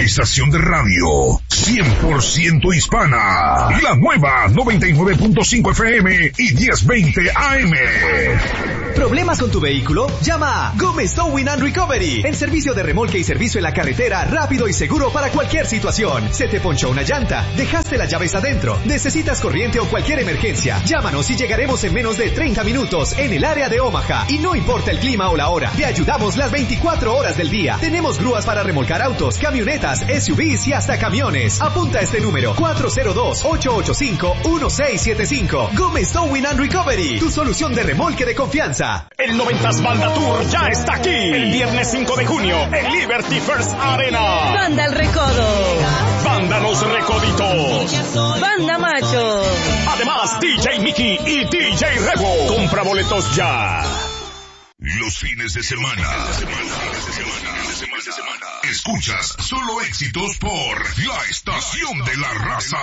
estación de radio 100% hispana. La nueva 99.5 FM y 1020 AM. ¿Problemas con tu vehículo? Llama a Gómez Towing and Recovery. El servicio de remolque y servicio en la carretera rápido y seguro para cualquier situación. Se te ponchó una llanta, dejaste las llaves adentro, necesitas corriente o cualquier emergencia. Llámanos y llegaremos en menos de 30 minutos en el área de Omaha. Y no importa el clima o la hora, te ayudamos las 24 horas del día. Tenemos grúas para remolcar autos, camionetas, SUVs y hasta camiones. Apunta este número: 402-885-1675. Gómez Towing and Recovery, tu solución de remolque de confianza. El 90s Banda Tour ya está aquí. El viernes 5 de junio en Liberty First Arena. Banda El Recodo. Banda Los Recoditos. Banda Macho. Además, DJ Mickey y DJ Rebo. Compra boletos ya. Los fines de semana. Escuchas solo éxitos por la estación de la raza.